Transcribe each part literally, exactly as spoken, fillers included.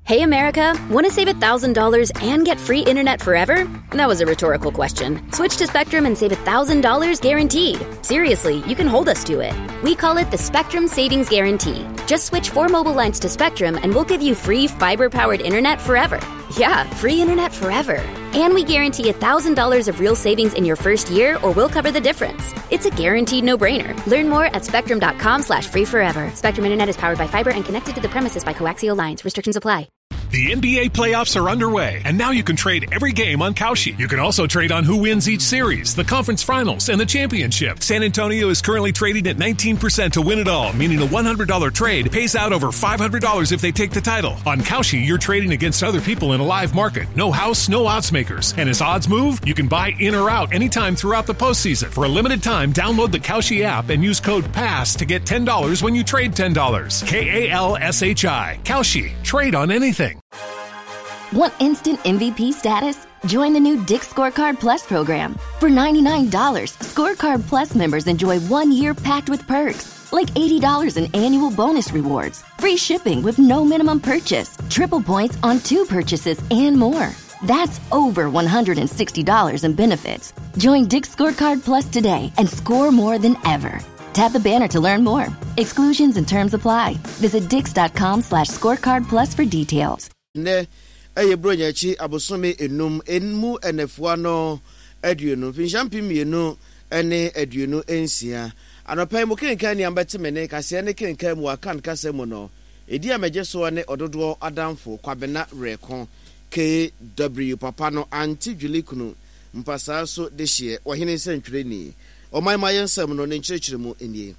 Hey, America, want to save one thousand dollars and get free internet forever? That was a rhetorical question. Switch to Spectrum and save one thousand dollars guaranteed. Seriously, you can hold us to it. We call it the Spectrum Savings Guarantee. Just switch four mobile lines to Spectrum and we'll give you free fiber-powered internet forever. Yeah, free internet forever. And we guarantee one thousand dollars of real savings in your first year or we'll cover the difference. It's a guaranteed no-brainer. Learn more at spectrum.com slash free forever. Spectrum Internet is powered by fiber and connected to the premises by coaxial lines. Restrictions apply. The N B A playoffs are underway, and now you can trade every game on Kalshi. You can also trade on who wins each series, the conference finals, and the championship. San Antonio is currently trading at nineteen percent to win it all, meaning a one hundred dollars trade pays out over five hundred dollars if they take the title. On Kalshi, you're trading against other people in a live market. No house, no odds makers. And as odds move, you can buy in or out anytime throughout the postseason. For a limited time, download the Kalshi app and use code PASS to get ten dollars when you trade ten dollars. K A L S H I. Kalshi. Trade on anything. Want instant M V P status? Join the new Dick's Scorecard Plus program. For ninety-nine dollars, Scorecard Plus members enjoy one year packed with perks, like eighty dollars in annual bonus rewards, free shipping with no minimum purchase, triple points on two purchases, and more. That's over one hundred sixty dollars in benefits. Join Dick's Scorecard Plus today and score more than ever. Tap the banner to learn more. Exclusions and terms apply. Visit dix.com slash scorecard plus for details. Ne eye bronyachi abosome enum enmu enefuano aduonu finshampi mienu ene aduonu ensia anopai mu kenkan ni ambati mene kase ne kenkan mu akan kase mu no edi amageso ne ododo adamfo kwabena rekon K W papa no anti julikunu mpasa so de hie ohene sentwere ni omai mayensam no ne nkyerkyere mu enie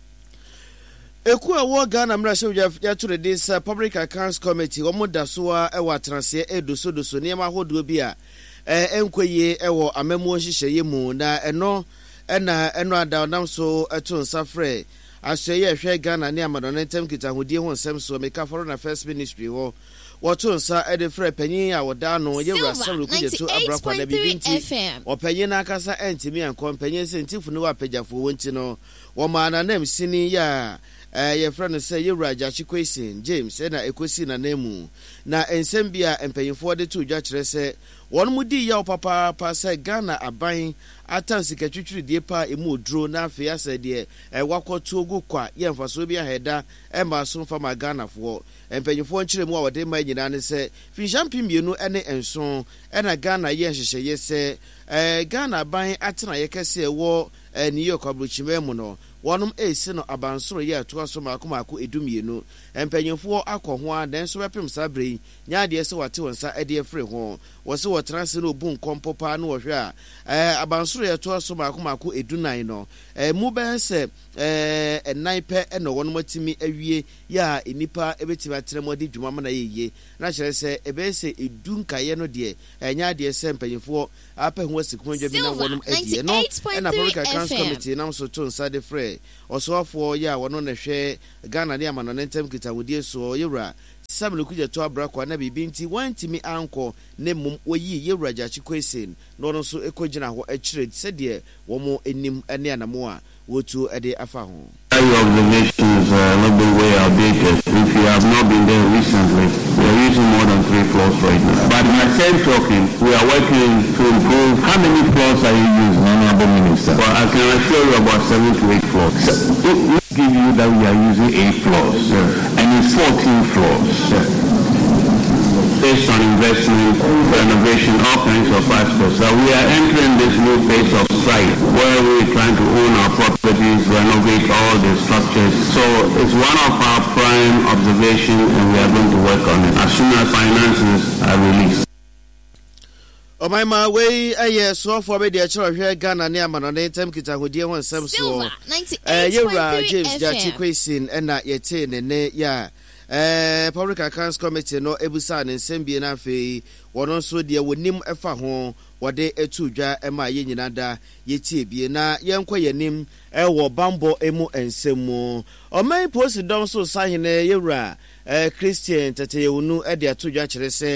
Eku awo Ghana mrashe ya to this uh, Public Accounts Committee omo dasoa ewa transe edoso doso niema hodo bi a enkoye ewo amemu hihye mu na eno ena eno adawdam so eto nsafre aseye hwe Ghana ne amadonentem kitahudie ho nsem so meka foreign affairs ministry ho woto nsa edefre panyin a woda no yewura saru kujeto abrakwa na bibinti opanyin na akasa entimi anko panyin sentifu ne wa pagafo wonti no wo maana nam sini ya eh ye friend say yewura Jachi Kwesin James na ekosi na nemu na ensembia empanyifo de to dwa kire se won mudi ya papa pa say Ghana aban atansi katwitwiri die pa emu odro na afi asa de wakoto ogu kwa ye mfaso bi aheda e ma so fama Ghana fo empanyifo nkire mu a wode ma nyina ne se finshampi mienu ene enso ena Ghana ye hyehyeye ye se eh Ghana aban atena ye kese wo New York abrochime mu no wonum esi no abansoro ye to aso makomako edumienu empanyefo akọho a den so bepem sabre nya de se wate wonsa ede efre ho wo se wotranse no obu nkompopa no wohwe a eh abansoro ye to aso makomako edunan no eh mu be se eh enaipe eno wonum atimi awie ya enipa ebetimi atremo de dwuma na yeye na kire se ebe se edunkaye no de enya de se empanyefo apa ho asikun dwa bi na wonum adie no na Public Accounts Committee na so to nsa de frɛ osofo ya wono na hwɛ Ghana ne amanonentem kitawudie so yewura samle kuje to abrakwa na bibinti wantimi anko ne mum oyi yewura Jachi Kwesin no no so ekogina ho akire sɛdeɛ wo mo enim ane anamo a wotu ede afa ho. Your observations are not been way outdated. If you have not been there recently, we are using more than three floors right now. But in the same token, we are working to improve. How many floors are you using, Honorable Minister? Well, I can assure you about seven to eight floors. So, we give you that we are using eight floors, yeah. And it's fourteen floors. Yeah. Based on investment, renovation, all kinds of aspects. So we are entering this new phase of site where we're trying to own our properties, renovate all the structures. So it's one of our prime observations, and we are going to work on it as soon as finances are released. Oh my my way a year so for the actual here Ghana near Manonetem Kitahudie one sem so eh yewura James Jachi Kwesin and na yete ne ne ya eh Public Accounts Committee no ebusa ne nsembie na afei wono so de wonim efa ho wode etudwa ema ye nyina da yetie bie na yenkwa yenim ewo bambo emu ensemu oman post don so sahene yewura eh Christian teteyewunu e de atudwa kire se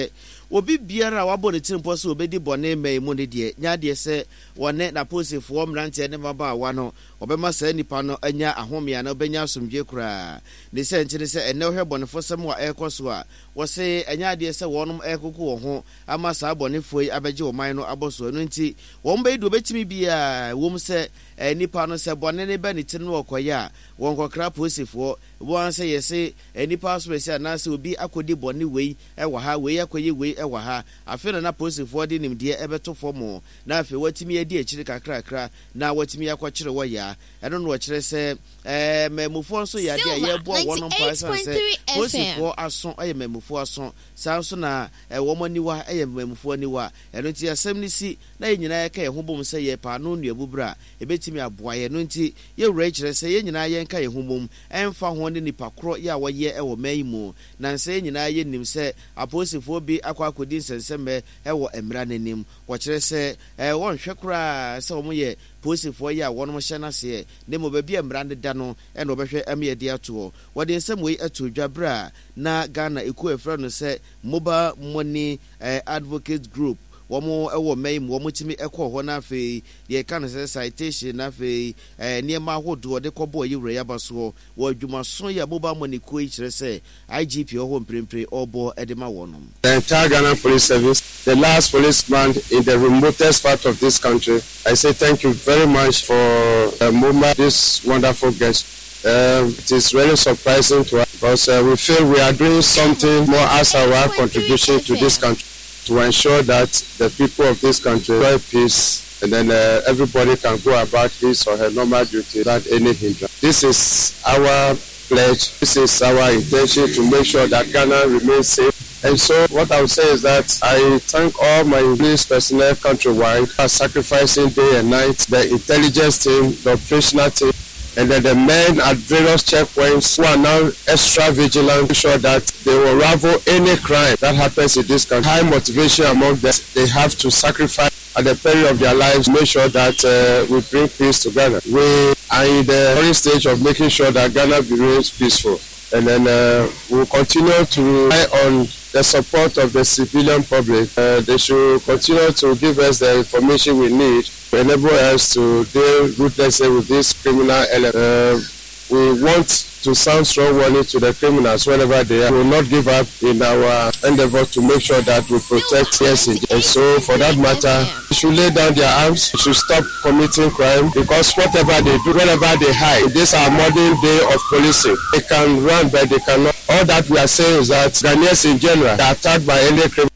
obi biara wabo ne timpo so obedi bone mai mu ne de nya de se wone na posifo mrante ne baba wa no obema sa nipa no anya ahomia na obenya asomdwe kura ne se ntine se ene hwe bonefo sem wa ekoso a wo se anya de se wonom ekoko wo ho ama sa bonefo yi abeje wo man no aboso no nti wo mba ido betimi bia wo se nipa no se bone ne ba ne tin no okoya won kokra posifo wo se yese nipa so be se na se obi akodi bone wei e wa ha wei akoye wei e wa ha afena na posifo de nimde ebeto fomo na afi watimi edi akiri kakra kakra na watimi yakokire wo ya eno no kire se eh memufo nso ya de ye bo wono pa se posifo aso aye memufo aso sanso na wo moniwa aye memufo aniwa eno ti asem ni si na nyina ye ka ye hobom se ye pa no nuabubra ebetimi aboa ye no nti ye wura kire se ye nyina ye nka ye hobom emfa ho ne nipa kro ya wo ye e wo mai mu na nse nyina ye nim se aposifo bi akwa akodi nsenseme e wo emra nanim wo kire se eh won hwe kra se wo ye posifo ya wonom hye na se ne mo ba bia emra ne da no e no behwe ame de ato wo de nsem we ato dwabra na Ghana eku efra no se Mobile Money eh, Advocate Group womo ewo mai mu womo timi ekọ ho na fe ye kan se citation na fe eh niema hodo de kobo yiwre yabaso wo adwumaso ya Mobile Money ko ikire se I G P ho mprempre obo edema wonom. The entire Ghana Police Service, the last policeman in the remotest part of this country, I say thank you very much for uh, Moma, this wonderful guest. Uh, it is really surprising to us because uh, we feel we are doing something more as our contribution to this country to ensure that the people of this country enjoy peace and then uh, everybody can go about his or her normal duty without any hindrance. This is our pledge. This is our intention to make sure that Ghana remains safe. And so what I would say is that I thank all my police personnel countrywide for sacrificing day and night, the intelligence team, the operational team, and then the men at various checkpoints who are now extra vigilant to ensure that they will ravel any crime that happens in this country. High motivation among them. They have to sacrifice at the peril of their lives to make sure that uh, we bring peace to Ghana. We are in the early stage of making sure that Ghana remains peaceful. And then uh, we'll continue to rely on the support of the civilian public. Uh, they should continue to give us the information we need to enable us to deal ruthlessly with this criminal element. Uh, we want to sound strong warning to the criminals whenever they are. We will not give up in our endeavor to make sure that we protect yes. And so for that matter, they should lay down their arms, they should stop committing crime, because whatever they do, whenever they hide, this is our modern day of policing. They can run, but they cannot. All that we are saying is that Ghanaians in general are attacked by any criminal.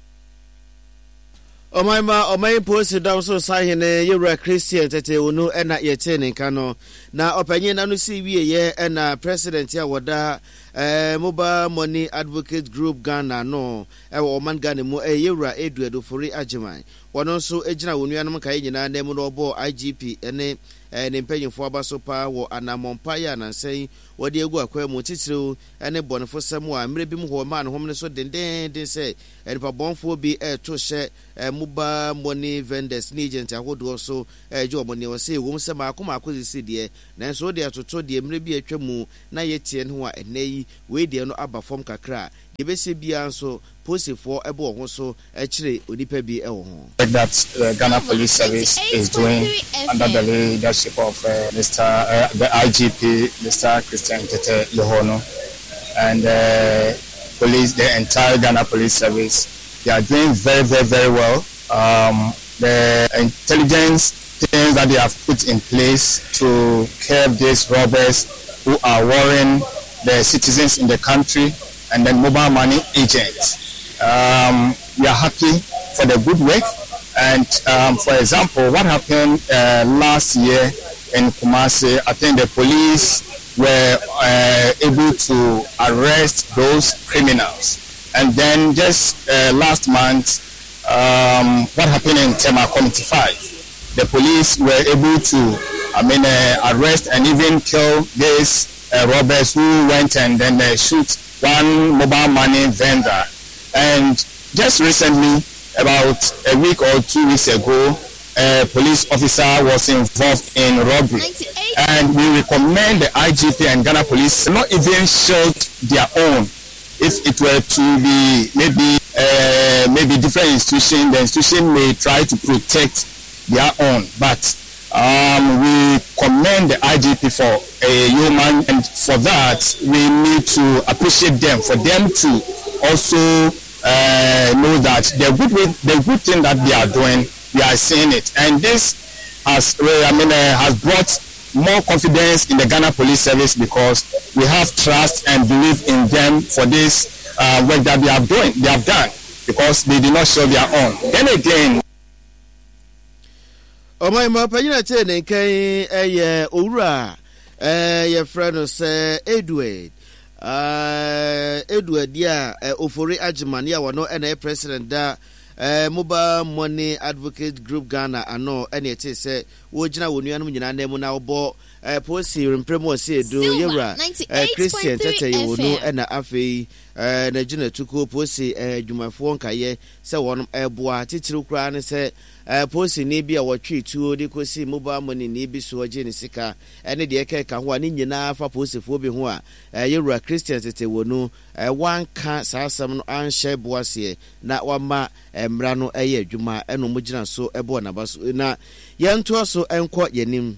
Omaima omai post down so sahene yewra Christian tete onu ena yete nenka no na opanyin na no si wie ye ena president ya woda eh Mobile Money Advocate Group Ghana no e wo man Ghana mu e yewra Eduardo Fori Ajiman wono so ejina wonuanom kai nyina na mu no bo I G P ene ne mpanyimfo abaso pa wo anamompa ya na nsɛn wode egu akwa mu titiriw ene bɔnefo sɛm a mmerɛ bi mu hɔ ma no hom ne so denden den sɛ enipa bɔnfo bi ɛto hyɛ Mobile Money vendors ne agent ahodoɔ so ɛgye ɔmo ne wɔsɛ wɔm sɛ maako maako sisi deɛ nanso de atoto deɛ mmerɛ bi atwa mu na yɛtie no a ɛnɛ yi wei deɛ no aba fam kakra yɛbɛsɛ bia nso posifo ebo ho so ekire onipa bi e wo ho. That uh, Ghana Police Service is doing under the leadership of uh, Mister Uh, the I G P, Mister Christian Tete Yohono, and uh, police, the entire Ghana Police Service. They are doing very, very, very well. Um, the intelligence things that they have put in place to curb these robbers who are worrying the citizens in the country, and then mobile money agents. Um, we are happy for the good work. And um, for example, what happened uh, last year in Kumasi, I think the police were uh, able to arrest those criminals. And then just uh, last month, um, what happened in Tema Community five, the police were able to, I mean, uh, arrest and even kill these uh, robbers who went and then uh, shoot one mobile money vendor. And just recently, about a week or two weeks ago, a police officer was involved in robbery. And we recommend the I G P and Ghana Police not even shield their own. If it were to be maybe uh, maybe different institutions, the institution may try to protect their own, but um, we commend the I G P for a human, and for that we need to appreciate them, for them to also uh, know that the good the good thing that they are doing, we are seeing it, and this has I mean uh, has brought more confidence in the Ghana Police Service, because we have trust and belief in them for this uh, work that they have doing they have done, because they did not show their own. Then again, oh my my panyina te ne kan eh owura eh your friend say Edward uh Edward dia ofori agimane ya wono na president da eh mobile money advocate group Ghana ano ene ete say wo gina wonuanum nyina na mu na obo eh posi rempremo se edo yewura eh Christian tete yewonu na afei eh na gina tuko posi eh dwumafo nkaye se wonum eboa titiri kura ne se eh posi ne bia wotwe tuo de kosi mobile money ne bi so oje ne sika ene de eke ka ho ani nyina fa posi fo bi ho a eh yewura Christian tete wonu eh wanka saasam no anhye boase na wama emra no eye adwuma eno mo gina so ebo na baso na yento so enko yenim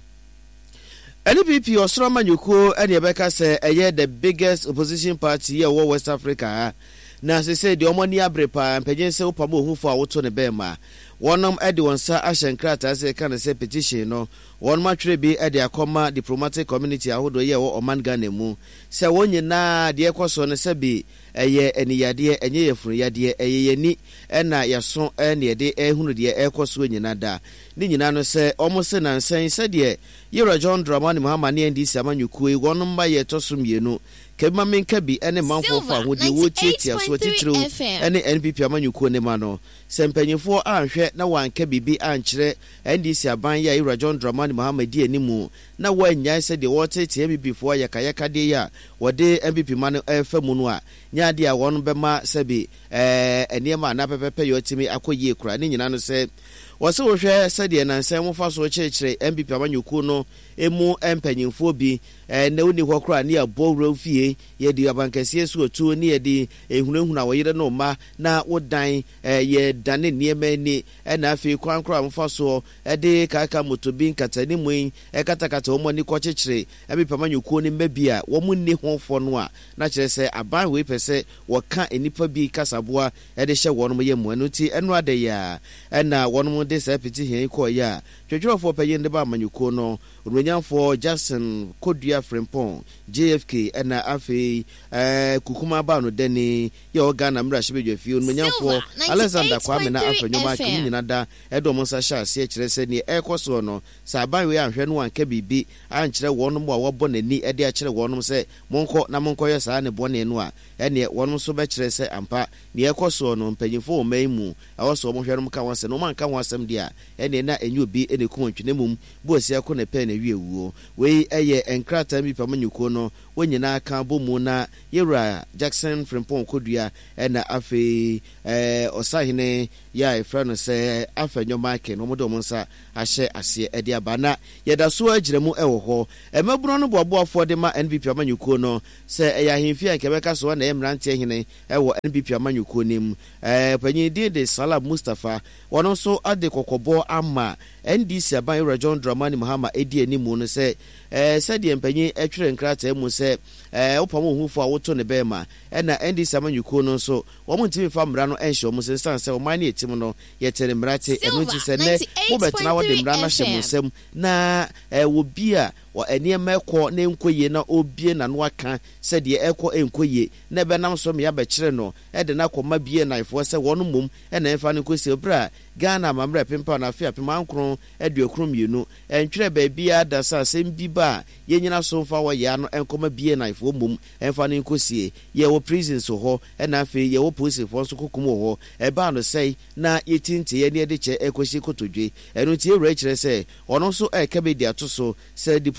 N P P Osoro Manyuko and Yabeka say a the biggest opposition party here in West Africa. Now they say the Omani Abrepa and Pejense Upamo who for Wotone Bema. One of Edwin Sir Ashen Krat as a kind of say petition no one much be at the Akoma diplomatic community a hodo ye or man ganemu. Say one ye na the Equason Sebi a ye any yadea and ye for yadea a ye ni and na ya son and ye de a hundred year Equaswin yenada. Ninano say almost and saying said ye, you're John Dramani Mahamani and this Amanyukui, one by ye tosum yenu. Kema minka bi ene manfo fa hodi wo tietia so titru ene N P P Amanyuku ne ma no sempanyefo anhwe na wanka bibi ankyere N D C aban ya Ira John Dramani Muhammad animu na wanya se de wote tie bi before yakayaka de ya wode N P P man efa mu no a nya de a won bema sebi eh eniema na pepepe yotimi akoyie kura ne nyina no se wose wo hwe se de na nsem fa so kyekere N P P Amanyuku no emu empanyefo bi eh na oni hɔ kura ne abowro fie ye di abankɛse so otu ne ye di ehunahuna wɔyere no ma na wodan eh ye dane niema ni na afi kwankura mfa so e de kaka motobi nkatani mu e katakata wo mani kɔ kyekere N P P Amanyuku ne mabia wo mu ne honfo no a na kyerɛ sɛ aban we pɛsɛ wɔka enipa bi kasaboa e de hyɛ wɔn ye mu anu ti eno ade ya na wɔn mu de sɛ piti hɛn kɔ ya twetwerɛfo pɛyɛ ne ba Amanyuku no Runyamfo Jackson Kodua Frempong J F K na afi eh kukuma ba no deni ye Ghana mra hye fie Runyamfo Alexander Kwame na afanyoma kum nyina da edom nsa hye ase kyerɛ sɛ ne ekoso no saban we anhwɛ no anka bibi ankyerɛ wɔnom a wɔbɔ nani ede a kyerɛ wɔnom sɛ monkɔ na monkɔ yɛ saa ne bɔne no a ene wɔnom so bɛ kyerɛ sɛ ampa ne ekoso no mpanyimfo omaimu awɔso mo hwɛ no ka wɔn sɛ no man ka wɔn asɛm dia ene na enyu obi ene kumontwene mum bo asia ko ne pɛ na wie wuo we eye enkrata mi Amanyuku no wonyina ka bomu na Yewura Jackson Frempong Kodua na afi eh osahene ya efra no sɛ afanyoma ke no modo monsa ahye ase ade abana yeda so agiremu ɛwɔ hɔ emaburo no boaboafo de ma N P P Amanyuku no sɛ ɛyɛ ahemfi a kebeka so na emrante hene ɛwɔ N P P Amanyuku nim eh panyin de Salah Mustafa wɔno so ade kokɔbɔ ama N D C aban Ira John Dramani Muhammad edi animu no sɛ eh sɛde mpanyin atwere nkrata mu sɛ eh opamo hufo a woto ne bema ɛna N D C Amanyuku no so wɔn ntimi fa mra no ɛnhyɛ wɔn sensan sɛ wɔn ne etim no yɛtere mrate ɛno nti sɛ ne mo betena wɔde mra na hyɛ mo nsɛm na eh obi a wɔ eniema ɛkɔ ne nkoye na obie na no aka sɛ de ɛkɔ enkoye na bɛnam so me ya bɛkyere no ɛde na kɔma bie naifo sɛ wɔn mum ɛna ɛfa no kosi obra Ghana mamra pempa na afia pema ankron aduokron mienu ɛntwerɛ baabia da sa asɛm bi ba yenyina so mfa wɔ ya no ɛnkɔma bie naifo mum ɛmfa no nkosie yɛ wɔ prison so hɔ ɛna afei yɛ wɔ police fo so kokum hɔ ɛba no sɛi na yɛtinte yɛ ne de kyɛ ɛkɔhye kotodwe ɛno tie wura kyerɛ sɛ ɔno so ɛka be di ato so sɛ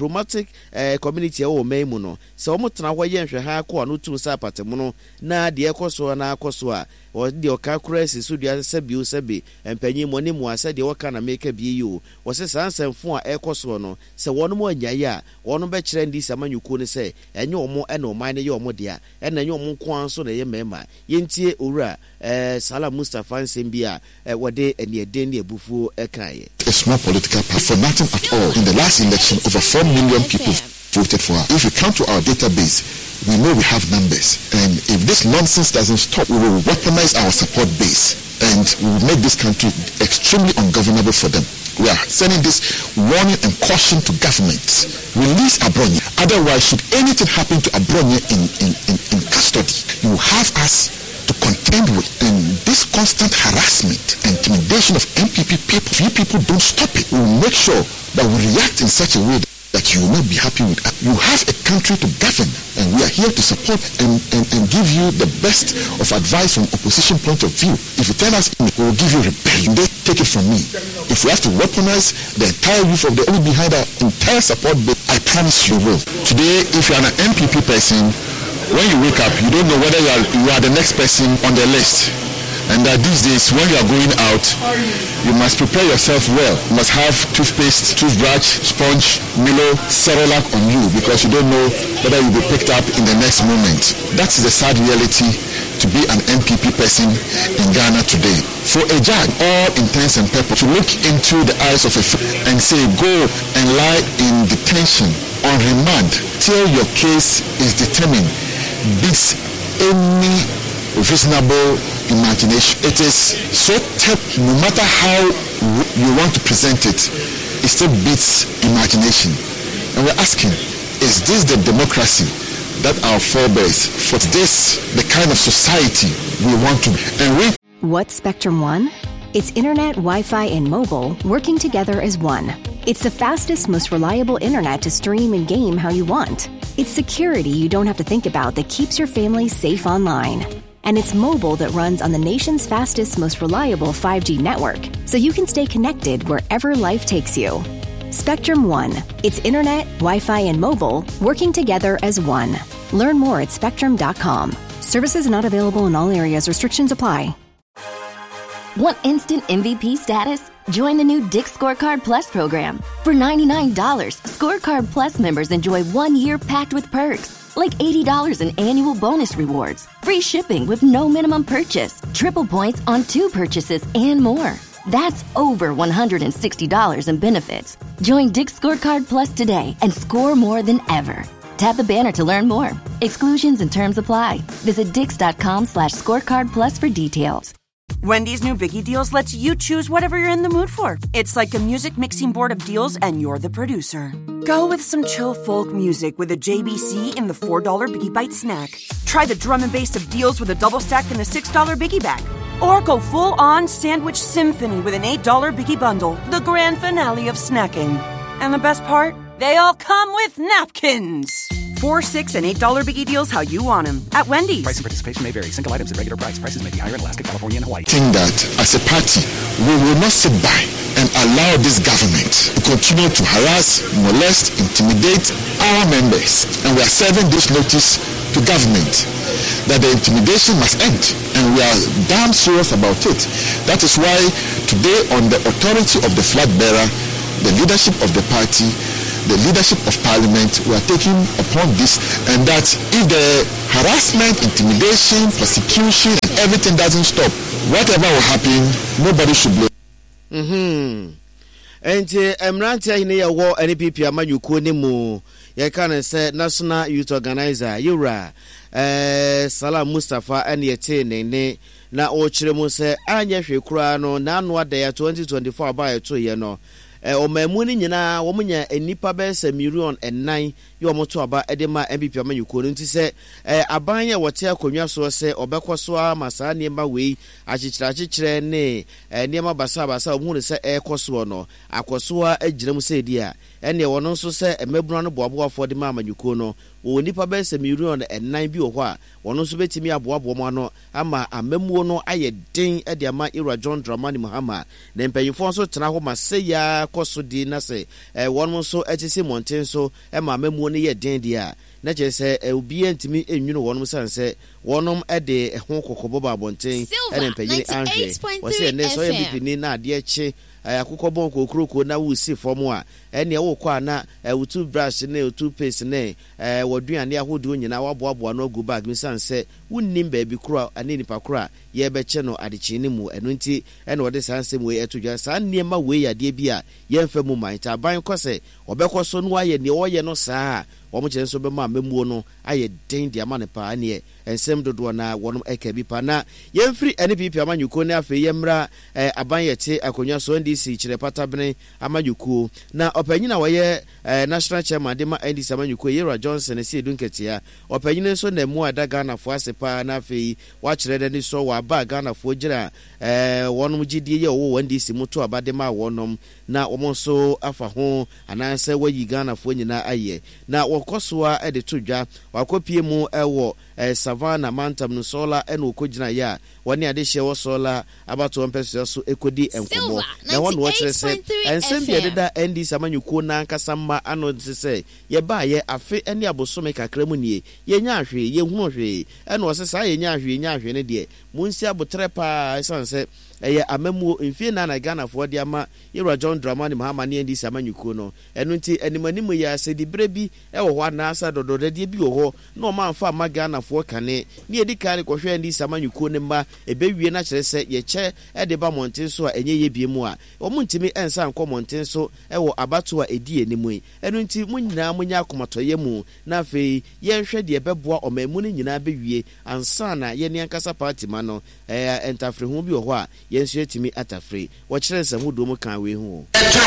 diplomatic uh, community o memu no se omo tena hɔ yɛ nhwɛ ha ko anu tum sa patemu no na de ekoso na akoso a o de oka kura sisu dua sabi o sabi empanyi mo ne mu asa de woka na meka bie yi o wo se sansanfo a ekoso no se wono mo anyaye a wono be kyerɛ ndi samanyuko ne se enye omo ena oman ne ye omo de a ena enye omo nko anso na ye mema yentie owura eh Salam Mustafa Nsembia eh wode eni eden ne ebufuo ekaye. A small political party for nothing at all. In the last election, over four million people voted for her. If we come to our database, we know we have numbers. And if this nonsense doesn't stop, we will weaponize our support base. And we will make this country extremely ungovernable for them. We are sending this warning and caution to governments. Release Abronia. Otherwise, should anything happen to Abronia in, in, in, in custody, you will have us to contend with. And this constant harassment and intimidation of M P P people, if you people don't stop it, we will make sure that we react in such a way that you will not be happy with. You have a country to govern, and we are here to support and, and, and give you the best of advice from opposition point of view. If you tell us, we will give you rebellion. They take it from me. If we have to weaponize the entire youth of the only behind our entire support base, I promise you will. Today, if you are an M P P person, when you wake up, you don't know whether you are, you are the next person on the list. And that these days, when you are going out, you must prepare yourself well. You must have toothpaste, toothbrush, sponge, Milo, Cerelac on you, because you don't know whether you will be picked up in the next moment. That is the sad reality to be an M P P person in Ghana today. For a judge, all intents and purposes, to look into the eyes of a friend and say, go and lie in detention on remand till your case is determined, beats any reasonable imagination. It is so tough, no matter how you want to present it, it still beats imagination. And we're asking, is this the democracy that our forebears, for this the kind of society we want to be? And we What's Spectrum One? It's internet, Wi-Fi, and mobile working together as one. It's the fastest, most reliable internet to stream and game how you want. It's security you don't have to think about that keeps your family safe online. And it's mobile that runs on the nation's fastest, most reliable five G network, so you can stay connected wherever life takes you. Spectrum One. It's internet, Wi-Fi, and mobile working together as one. Learn more at spectrum dot com. Services not available in all areas. Restrictions apply. Want instant M V P status? Join the new Dick Scorecard Plus program. For ninety-nine dollars, Scorecard Plus members enjoy one year packed with perks, like eighty dollars in annual bonus rewards, free shipping with no minimum purchase, triple points on two purchases, and more. That's over one hundred sixty dollars in benefits. Join Dick Scorecard Plus today and score more than ever. Tap the banner to learn more. Exclusions and terms apply. Visit dix.com slash scorecard plus for details. Wendy's new Biggie Deals lets you choose whatever you're in the mood for. It's like a music mixing board of deals, and you're the producer. Go with some chill folk music with a J B C in the four dollar Biggie Bite snack. Try the drum and bass of deals with a double stack in the six dollar Biggie Bag. Or go full-on sandwich symphony with an eight dollar Biggie Bundle, the grand finale of snacking. And the best part? They all come with napkins. Four, six, and eight dollar Biggie Deals how you want them at Wendy's. Price and participation may vary. Single items at regular price. Prices may be higher in Alaska, California, and Hawaii. Think that as a party, we will not sit by and allow this government to continue to harass, molest, intimidate our members. And we are serving this notice to government that the intimidation must end. And we are damn serious about it. That is why today, on the authority of the flag bearer, the leadership of the party, the leadership of parliament, we are taking upon this, and that if the harassment, intimidation, persecution, and everything doesn't stop, whatever will happen, nobody should blame. Mm-hmm. And Emrante in your war any people amanyuko ni mu ye can say National Youth Organizer Yura eh Salam Mustafa and yete ne na o chire mu se anya hwe kura no na no ade ya twenty twenty-four ba to ye no eh o mamu ni nyina wo munya enipa be se million nine ye o moto aba edema M P P amanyuko no ntise eh aban ye wote akonwa so se obekoso amasa niema wei achichira achichire ne eh niema basa basa o mu ne se ekoso no akoso a agyina mu se dia ene wono nso se emebuna no boaboafo de ma amanyuko no wo nipa be se million enan bi wo ho a wono so betimi aboabo mo ano ama amamuo no aye den e de ama Ira John Dramani Mahama na mpanyifo so tena ho maseya koso di na se eh wono so etisi monten so e ma amamuo no ye den dia na je se obi antimi enwunu wono sanse wonom e de ho kokobo ba bonten e de mpanyin anhwe wo se ne so ye bipini na ade eche akụkọ bon kokroko na wusi fomu a ene wo kwa na wutu brush na wutu paste na eh woduane ahodo nyina waboaboa no go bag misanse wunnim ba bi kura ane nipa kura ye be che no adechi ni mu eno nti ene wode sanse mu etudwa san niema we yade bi a ye mfa mu man ta ban kose obekoso no aye ne oye no saa omo kire so be ma memuo no aye den dia ma ne pa ane ensem dodo na wonom eka bi pa na ye mfiri ene pipi amanyuko na afi ye mra aban yete akonwa so ndi si kire patabene amanyuko na opanyina woye national chairman de ma N D C amanyuko Ira Johnson si edunketia opanyina so na mu ada Ghana fo asepa na afi wa kire de ni so wa ba Ghana fo gira eh wonom gidie ye wo N D C muto abade ma wonom na womo so afa ho ananse wayi Ghana fo nyina aye na wokosoa e de todwa wakopie mu ewo eh, Savannah Mantam no sola eno kogina ya wani ade hye wo sola abato mpeso so ekodi enkomo na wono wo kire se ensem de da N D C amanyuko na nkasamba ano se ye ba ye afe ene abosome kakra mu nie ye nya ahwe ye hu ahwe eno se sa ye nya ahwe nya ahwe ne de munsi abotre pa sanse eye amamu mfie na na Ghana fo de ama Ira John Dramani Mahama ne N D C amanyuko no eno nti animanimu ya se di brebi e wo ho na asa dodo de bi wo ho no ma mfa ma Ghana fo kane ne edi kan ko hwe N D C amanyuko ne ma ebewie na kire se ye che e de ba monten so a enye ye bie mu a omo ntimi ensa nko monten so e wo abato a edi enimu eno nti munyina munya akomatoye mu na afei ye hwe de beboa omamu ne nyina bewie ansa na ye ne ankasa party ma no eh entafre hu bi wo ho a yensu etimi atafre wo kire se hu do mu kan we hu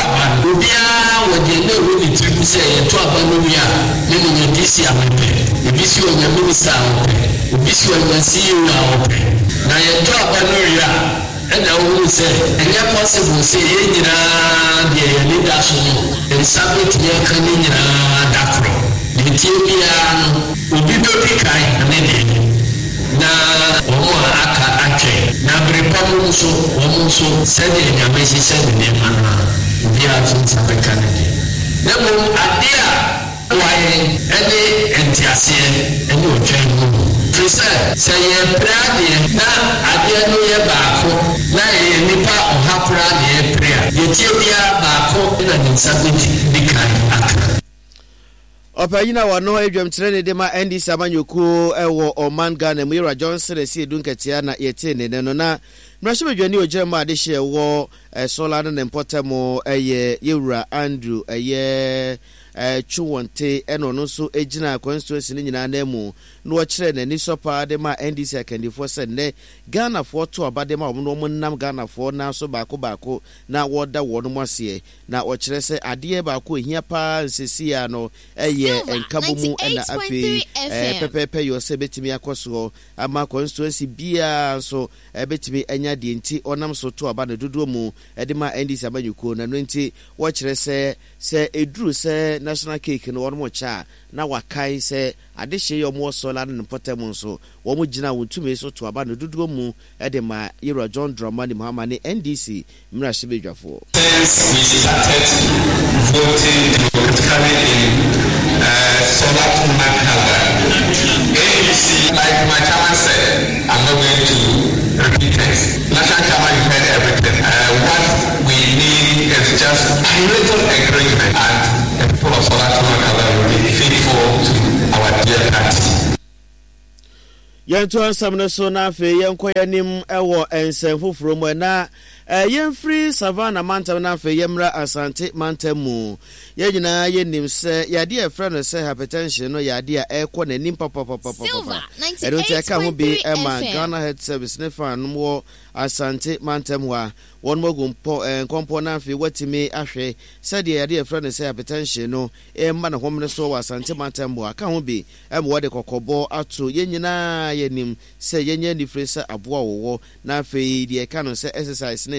obia wo de ne wo ni tribu se ye to aba no wi a ne ne D C amepe ebi si o nya minister amepe ebi si o nya C E O amepe na ye to aba no wi a ena wo se enye possible se ye nyina de ye leader so no en sabet ye kan nyina dakro de tie bia no obi do pikai na ne na omo aka ake na brepamu so omo so sede nyame si sede ne mana bia tun sabeka ne na mo adia waye ene entiase ene otwen mu frisa say brade na adia no ye baako na ye nipa ohapra ne prea ye tie bia baako na ne sabeki dikai aka opanyina wano edwam trene de ma N D C amanyuko ewo Oman Ghana mu Ira Johnson si edunketia na yete ne no na mrashimedwani ojema ade hye wo sola na impotemo eye Yewura Andrew eye eh chuwonte eno no so ejina constituency ni nyina na mu no wo kire na ni sopa de ma N D C akandifo se ne Ghana fo to abade ma wo no nam Ghana fo na so baako baako na wo da wo no mose na wo kire se ade baako ehia pa nsesi ya no eye enkabo mu na afi eh pepepe yo se betimi akoso ama constituency bia so betimi anya de nti onam so to abade dodo mu ede ma N D C abanyuko na no nti wo kire se se eduru se national cake no wo cha na wakai se adehye yo mo sola no potem so wo mo gina wontume so to aba no dodo mu e de ma Ira John Dramani Mahama ne N D C mra shebedwafo. Since we started voting democratically in uh, solar to Makala, N D C, like my chairman said, I'm not going to repeat this. National chairman, you heard everything. Uh, what we need is just a little agreement, and the people of solar to Makala will be faithful to our dear party. Yanto ansamne so na afi yenko yanim ewo ensenfoforo mu na yemfri Savannah Mantam na afi yemra Asante Mantam mu yegyina yenim se yade e frɛ no se hypertension no yade a ekɔ nanim papa papa papa ero te aka ho bi e ma Ghana Health Service ne fan mo Asante Mantam wa won mogum po enkompo na afi watimi ahwe se de yade e frɛ no se hypertension no e ma na homne so wa Asante Mantam wa aka ho bi e mo wode kokobo ato yenyina yenim se yenye ni fresa aboa wo na afi de eka no se exercise na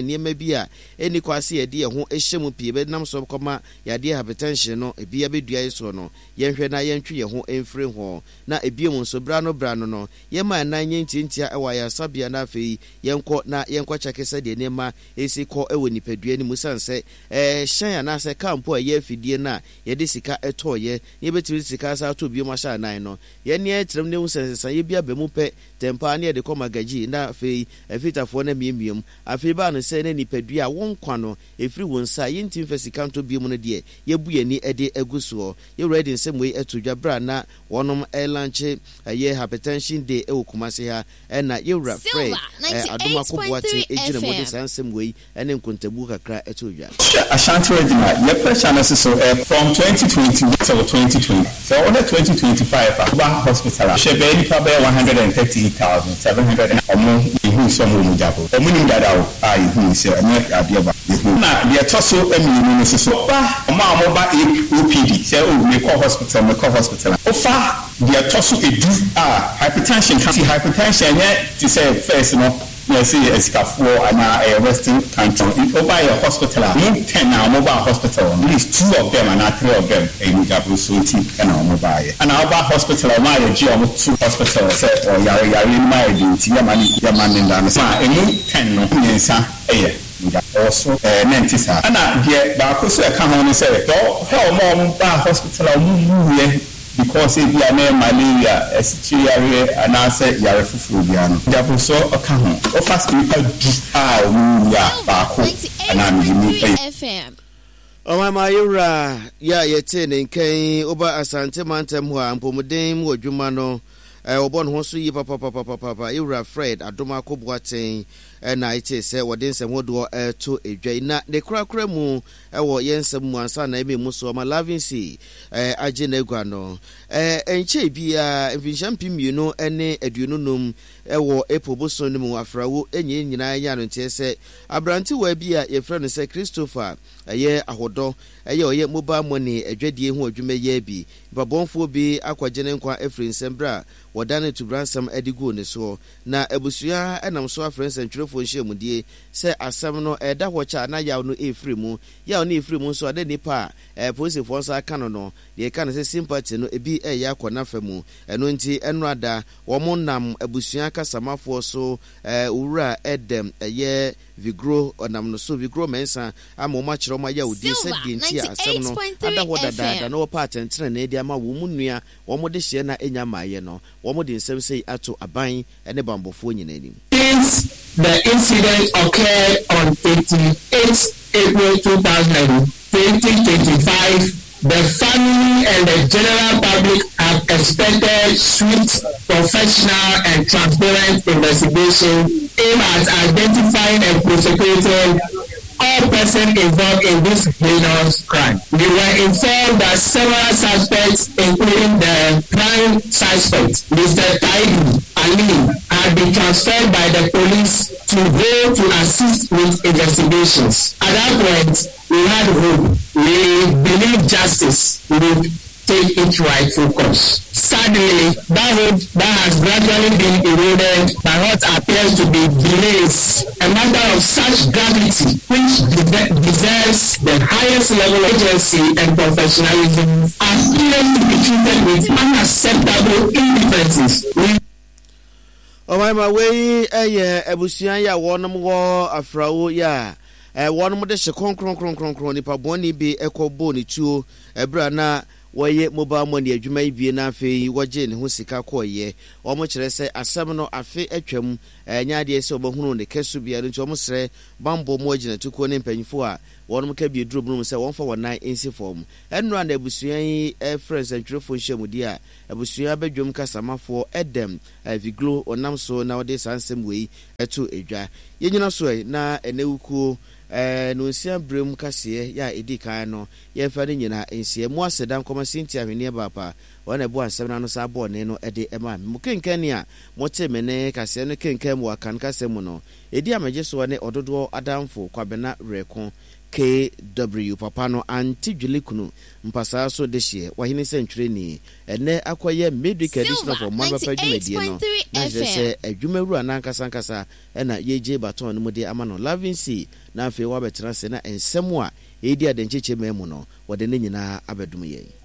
ne niema bi a eni kwase ye de ho ehyemu pie be nam so koma ya de hypertension no ebia bedua yeso no yenhwe na yentwe ye ho emfire ho na ebiem nso bra no bra no no ye ma nan nyentintia ewa ya sabia na afei yenko na yenko cheke se de niema esi ko ewo nipadua ni musanse eh hyan na se kampo a ye afidie na ye de sika etoye ye betiri sika sa to biom ahya nan no ye ne etrem ne musanse ye bia be mu pe tempa ne de koma gaji na afei efitafo na miemium afei ba no se ne nipadua won kwa no efiri won sa yintim fasika nto biom no de ye bu ye ni ede aguso ye ready nsem we etodwa bra na wonom airlanche ye hypertension day e okumase ha na ye wura Fred adoma koboate ejina mode sansem we ene nkontabu kakra etodwa Ashanti Regina ye pressure na so from twenty twenty to twenty twenty so on the twenty twenty-five Aba hospital she be ni pa be one hundred thirty-eight thousand seven hundred omo ihu so mo mu jabo omo ni dada o ah ihu se na ade ba na ye toso emi ni so ba omo amoba O P D say o me call hospital me call hospital ofa the toso edu ah hypertension can see hypertension yeah to say first no you see escafo ana a western country over a hospital no ten now mobile hospital at least two of them and not three of them a mujabo suiti and our mobile and our hospital my G O two hospital say or yari yari my duty yamani yamani dan sa enu ten no nsa eh also eh nentisa ana die ba ko so e ka ho ne say do help mom ba hospital mu mu because if you are near malaria, especially and answer your fufubiano. Therefore, so a count of fast people do ya back and I'm Jimmy F M. Oh my Mayura, ya yetin in Kane over Asante Mantem who am Pomodem or Jumano. I obon hosu yi papa papa papa Ira Fred Adoma Kobwaten and I say what then some would do to a jay na the crack mu ewo yensem wansa na eme muso ma loving see eh agenegwano eh enche bia envinshampim you know ene aduonu num ewo epoboso no mu afrawo enye nyina nya no nte se abranti wa bia ye frɛ no se Christopher eye ahodo eye oye mobile money adwadie hu adwuma ye bi babonfo bi akwagene nkwa efri nsembra wodane to bransam edigo ne so na abusua enam so afrense ntwerefo nhyiamudie se asem no eda hocha na yaw no efri mu yaw no efri mu so ade nipa eh police force aka no no de ka no se sympathy no ebi eh ya kwona famu eno nti eno ada wo monam abusua kasamafo so eh owura edem eye vigro onam no so vigro mensa ama ma kyerɛ ma yaw di se di nti asem no ada hodada da no part entre na edi ama wo munua wo mo de hye na enya maaye no wo mo de nsem sei ato aban ene bambofo nyina nim. Since the incident occurred on twenty-eighth April twenty twenty-five, the family and the general public have expected swift, professional, and transparent investigation aimed at identifying and prosecuting all persons involved in this heinous crime. We were informed that several suspects, including the prime suspect, Mister Taidu Ali, had been transferred by the police to go to assist with investigations. At that point, we had hope. We believe justice would take its rightful course. Sadly, that hope that has gradually been eroded by what appears to be delays, a matter of such gravity which de- deserves the highest level of agency and professionalism, appears to be treated with unacceptable indifferences. We Oh my my way eh abusuan ya wonom wo afrawo ya eh wonom de hye konkron konkron konkron nipa boni bi ekobo ni tuo ebra na woye mobile money adwuma ibie na afei woje ne ho sika koye omo kire se asem no afe atwam enya de se obahunu ne kesu bia nti omo sere bambo mo agina tuko ne mpanyfo a wonom ka bi duro brum se wonfa wonan ensi form enura na abusuan yi e friends antwerefo hyiamudi a abusuan badwom kasamafo edem viglo onam so na wode sansem wei eto edwa yenyina so na enewuko eh no nsia brem kase ya edikan no ye fa ne nyina ensia mu asedan koma Cynthia hwene bapa wana bu asem na no sa bo ne no ede ema mu kenkan a mote mene kase no kenkan mu akan kase mu no edi amaje so ne ododo adamfo kwabena reko K W papa no anti dwelekunu mpasa so de hye wahene century ni ene akoye midweek edition for mama pa dwumadie no na je se adwumawuru na nkasa nkasa ena yeje baton no mode amano Loving C na afi wa betena se na ensem a edi adencheche memu no wode ne nyina abedum ye